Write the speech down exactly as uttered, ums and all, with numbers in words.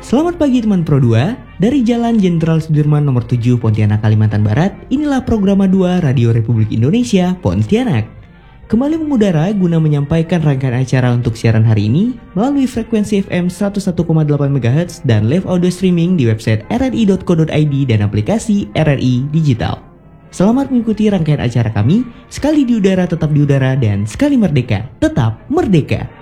Selamat pagi teman Pro dua, dari Jalan Jenderal Sudirman nomor tujuh Pontianak, Kalimantan Barat. Inilah Programa dua Radio Republik Indonesia, Pontianak. Kembali mengudara guna menyampaikan rangkaian acara untuk siaran hari ini melalui frekuensi F M seratus satu koma delapan megahertz dan live audio streaming di website r r i dot co dot i d dan aplikasi R R I Digital. Selamat mengikuti rangkaian acara kami, sekali di udara tetap di udara dan sekali merdeka tetap merdeka.